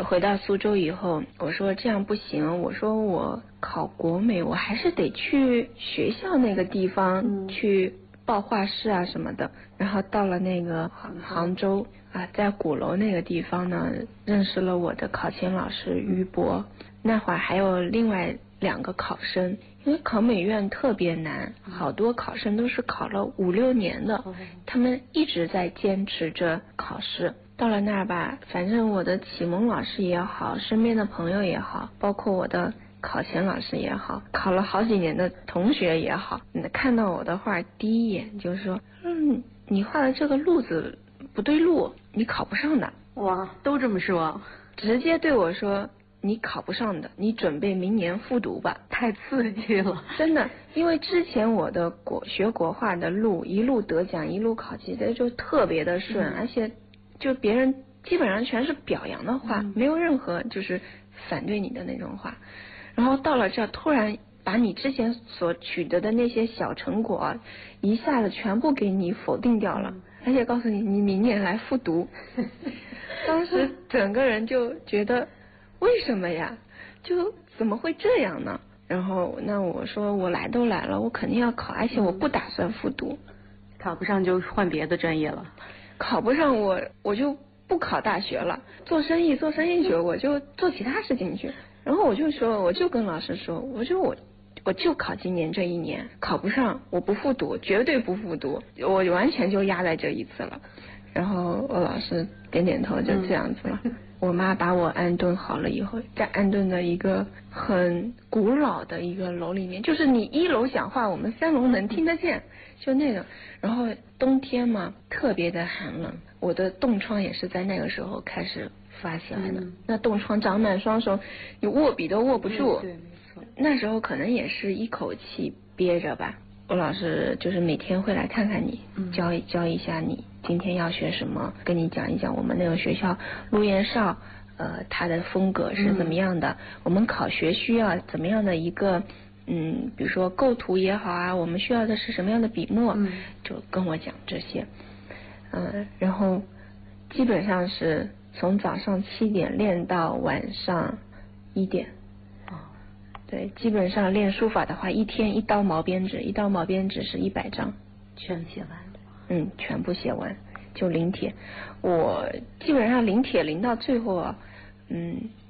回到苏州以后，我说这样不行，我说我考国美，我还是得去学校那个地方去报画室啊什么的。然后到了那个杭州啊，在鼓楼那个地方呢，认识了我的考前老师于博。那会儿还有另外2个考生，因为考美院特别难，好多考生都是考了5、6年的，他们一直在坚持着考试。到了那儿吧，反正我的启蒙老师也好，身边的朋友也好，包括我的考前老师也好，考了好几年的同学也好，看到我的画第一眼就说，你画的这个路子不对路，你考不上的。 哇，都这么说， 直接对我说，你考不上的，你准备明年复读吧。 太刺激了， 真的，因为之前我的学国画的路一路得奖，一路考级，这就特别的顺，而且就别人基本上全是表扬的话，没有任何就是反对你的那种话。然后到了这突然把你之前所取得的那些小成果一下子全部给你否定掉了，而且告诉你你明年来复读。当时整个人就觉得为什么呀，就怎么会这样呢？然后那我说我来都来了，我肯定要考，而且我不打算复读。 考不上就换别的专业了。 考不上我就不考大学了，做生意去，我就做其他事情去。然后我就跟老师说，我就考今年这1年，考不上我不复读，绝对不复读，我完全就压在这一次了。然后我老师点点头，就这样子了。我妈把我安顿好了以后，在安顿的一个很古老的一个楼里面，就是你1楼讲话，我们3楼能听得见，就那个。然后冬天嘛，特别的寒冷，我的冻疮也是在那个时候开始发起来的。那冻疮长满双手，你握笔都握不住。 对，没错。 那时候可能也是一口气憋着吧。我老师就是每天会来看看你，教一下你今天要学什么，跟你讲一讲我们那个学校陆彦少他的风格是怎么样的，我们考学需要怎么样的一个比如说构图也好啊，我们需要的是什么样的笔墨，就跟我讲这些。然后基本上是从早上7点练到晚上1点。对，基本上练书法的话，一天1刀毛边纸，1刀毛边纸是100张， 全写完。 全部写完，就临帖。我基本上临帖临到最后